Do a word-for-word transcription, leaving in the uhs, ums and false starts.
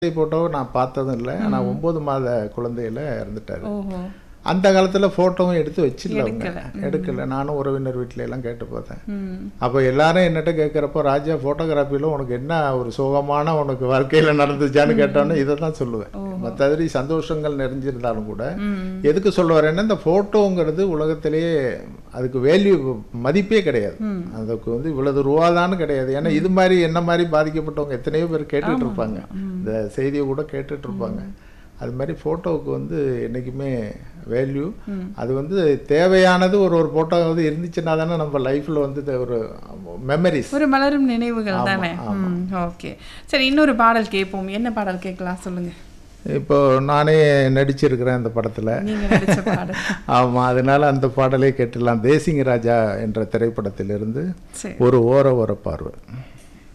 ஃபோட்டோவை நான் பார்த்ததும் இல்லை. ஆனால் ஒம்பது மாத குழந்தையில் இறந்துட்டாரு. ஓஹோ. அந்த காலத்தில் ஃபோட்டோவும் எடுத்து வச்சிடல அவங்க, எடுக்கல. எடுக்கலை. நானும் உறவினர் வீட்டில எல்லாம் கேட்டு பார்த்தேன். ம். அப்போ எல்லாரும் என்னட்ட கேட்குறப்போ, ராஜா ஃபோட்டோகிராஃபியில் உனக்கு என்ன ஒரு சோகமான உனக்கு வாழ்க்கையில் நடந்துச்சான்னு கேட்டோன்னே இதை தான் சொல்லுவேன். மற்றபடி சந்தோஷங்கள் நிறைஞ்சிருந்தாலும் கூட ம். எதுக்கு சொல்ல வரேன்னா, இந்த ஃபோட்டோங்கிறது உலகத்திலேயே அதுக்கு வேல்யூ மதிப்பே கிடையாது. அதுக்கு வந்து இவ்வளவு ரூபாதான்னு கிடையாது. ஏன்னா இது மாதிரி என்ன மாதிரி பாதிக்கப்பட்டவங்க எத்தனையோ பேர் கேட்டுட்டு இருப்பாங்க, இந்த செய்தியை கூட கேட்டுட்டு இருப்பாங்க. அது மாதிரி ஃபோட்டோவுக்கு வந்து என்றைக்குமே வேல்யூ, அது வந்து தேவையானது. ஒரு ஒரு ஃபோட்டோ வந்து இருந்துச்சுன்னா தானே நம்ம லைஃப்பில் வந்து இது ஒரு மெமரிஸ், ஒரு மலரும் நினைவுகள் ஆமா, தானே. ஆமா. ம், ஓகே. சரி, இன்னொரு பாடல் கேட்போம். என்ன பாடல் கேட்கலாம் சொல்லுங்க. இப்போ நானே நடிச்சிருக்கிறேன் அந்த படத்தில். நீங்க நடிச்ச பாடல். ஆமாம், அதனால அந்த பாடலே கேட்டுடலாம். தேசிங்க ராஜா என்ற திரைப்படத்திலிருந்து சரி. ஒரு ஓர ஓர பார்வை.